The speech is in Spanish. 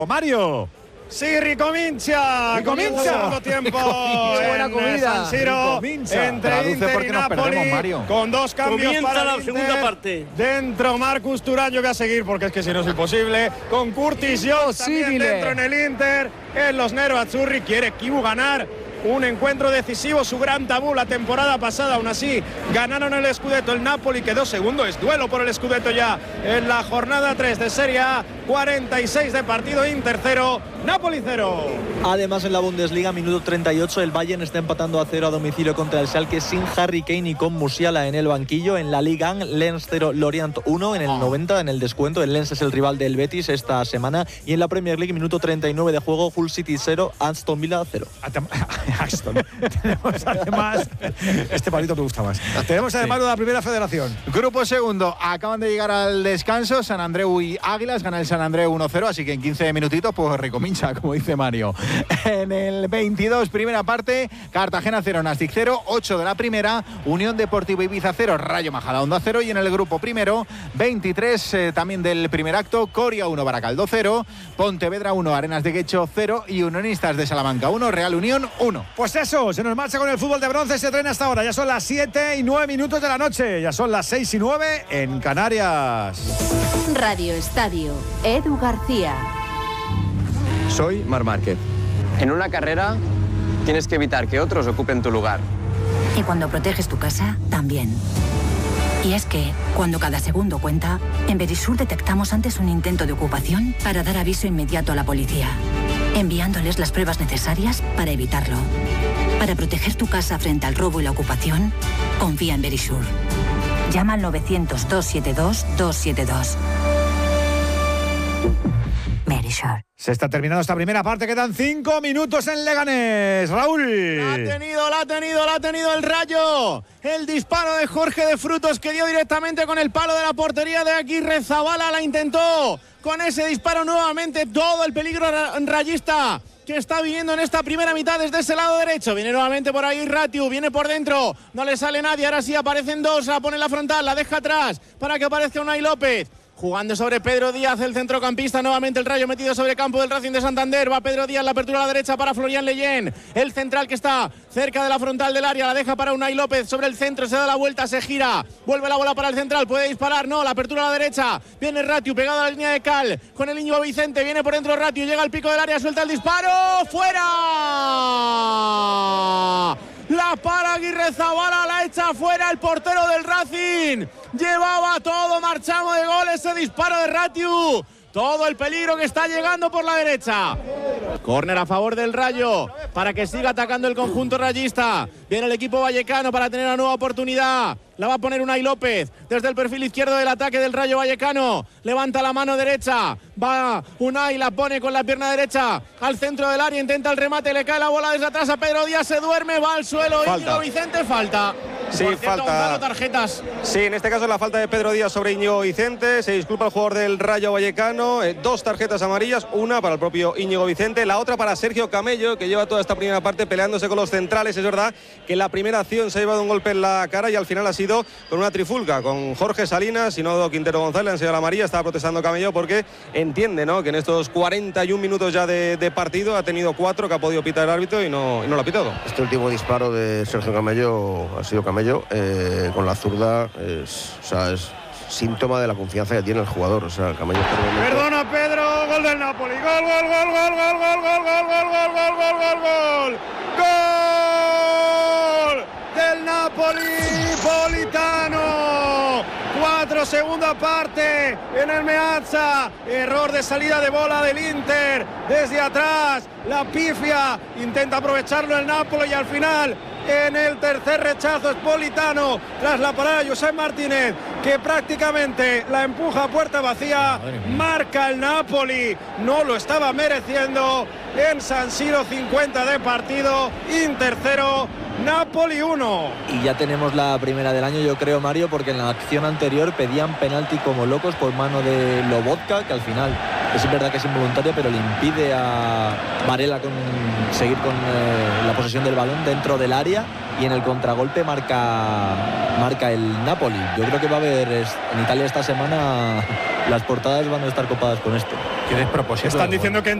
Mario. Sí, ricomincia segundo tiempo buena comida. San Siro, entre Inter y Napoli, con dos cambios. Comienza para la el segunda Inter. parte. Dentro Marcus Thuram, yo voy a seguir porque es que si no es imposible. Con Curtis Jones también dentro en el Inter. En los Nerazzurri quiere Kivu ganar un encuentro decisivo, su gran tabú la temporada pasada. Aún así ganaron el Scudetto, el Napoli quedó segundo, es duelo por el Scudetto ya en la jornada 3 de Serie A. 46 de partido, Inter 0, Napoli 0. Además, en la Bundesliga, minuto 38, el Bayern está empatando a 0 a domicilio contra el Schalke sin Harry Kane y con Musiala en el banquillo. En la Liga 1, Lens 0, Lorient 1 en el 90, en el descuento. El Lens es el rival del Betis esta semana. Y en la Premier League, minuto 39 de juego, Hull City 0, Aston Villa 0. Aston. Tenemos además, este palito te gusta más. Tenemos además de la Primera Federación. Grupo segundo, acaban de llegar al descanso San Andreu y Águilas, gana el San Andreu 1-0, así que en 15 minutitos pues recomincha, como dice Mario. En el 22, primera parte, Cartagena 0, Nastic 0, 8 de la primera, Unión Deportiva Ibiza 0, Rayo Majadahonda 0, y en el grupo primero, 23 también del primer acto, Coria 1, Baracaldo 0, Pontevedra 1, Arenas de Guecho 0 y Unionistas de Salamanca 1, Real Unión 1. Pues eso, se nos marcha con el fútbol de bronce, se traen hasta ahora. Ya son las 7 y 9 minutos de la noche, ya son las 6 y 9 en Canarias. Radio Estadio, Edu García. Soy Marc Márquez. En una carrera tienes que evitar que otros ocupen tu lugar. Y cuando proteges tu casa, también. Y es que, cuando cada segundo cuenta, en Verisur detectamos antes un intento de ocupación para dar aviso inmediato a la policía, enviándoles las pruebas necesarias para evitarlo. Para proteger tu casa frente al robo y la ocupación, confía en Verisur. Llama al 900-272-272. Verisur. Se está terminando esta primera parte, quedan 5 minutos en Leganés. Raúl. La ha tenido el Rayo. El disparo de Jorge de Frutos que dio directamente con el palo de la portería de Aguirre Zabala. La intentó con ese disparo nuevamente. Todo el peligro rayista que está viviendo en esta primera mitad desde ese lado derecho. Viene nuevamente por ahí Ratiu, viene por dentro. No le sale nadie, ahora sí aparecen dos. La pone en la frontal, la deja atrás para que aparezca Unai López. Jugando sobre Pedro Díaz, el centrocampista, nuevamente el Rayo metido sobre campo del Racing de Santander. Va Pedro Díaz, la apertura a la derecha para Florian Leyen. El central que está cerca de la frontal del área, la deja para Unai López sobre el centro, se da la vuelta, se gira. Vuelve la bola para el central, puede disparar, no, la apertura a la derecha. Viene Ratiu, pegado a la línea de cal, con el Íñigo Vicente, viene por dentro Ratiu, llega al pico del área, suelta el disparo, ¡fuera! La para Aguirre Zabala, la echa fuera el portero del Racing. Llevaba todo marchamo de gol ese disparo de Ratiu. Todo el peligro que está llegando por la derecha. Córner a favor del Rayo para que siga atacando el conjunto rayista. Viene el equipo vallecano para tener una nueva oportunidad. La va a poner Unai López desde el perfil izquierdo del ataque del Rayo Vallecano. Levanta la mano derecha. Va Unai, la pone con la pierna derecha al centro del área. Intenta el remate, le cae la bola desde atrás a Pedro Díaz. Se duerme, va al suelo. Íñigo Vicente, falta. Sí, por cierto, falta. Gonzalo, tarjetas. Sí, en este caso la falta de Pedro Díaz sobre Íñigo Vicente. Se disculpa el jugador del Rayo Vallecano. 2 tarjetas amarillas, una para el propio Íñigo Vicente, la otra para Sergio Camello, que lleva toda esta primera parte peleándose con los centrales. Es verdad que la primera acción se ha llevado un golpe en la cara y al final ha sido con una trifulca, con Jorge Salinas y no Quintero González. Le han enseñado la amarilla, estaba protestando Camello porque entiende, ¿no?, que en estos 41 minutos ya de partido ha tenido 4 que ha podido pitar el árbitro y no lo ha pitado. Este último disparo de Sergio Camello ha sido Camello con la zurda, es síntoma de la confianza que tiene el jugador. O sea, Camello Perdona Pedro, gol del Napoli. Gol del Napolitano. 4, segunda parte en el Meazza. Error de salida de bola del Inter desde atrás. La pifia, intenta aprovecharlo el Napoli y al final en el tercer rechazo es Politano tras la parada de Josep Martínez, que prácticamente la empuja a puerta vacía. Marca el Napoli, no lo estaba mereciendo en San Siro. 50 de partido, Inter 0, Napoli 1. Y ya tenemos la primera del año, yo creo, Mario, porque en la acción anterior pedían penalti como locos por mano de Lobotka, que al final Es verdad que es involuntario, pero le impide a Varela seguir con la posesión del balón dentro del área, y en el contragolpe marca el Napoli. Yo creo que va a haber en Italia esta semana, las portadas van a estar copadas con esto. Qué despropósito. Están diciendo que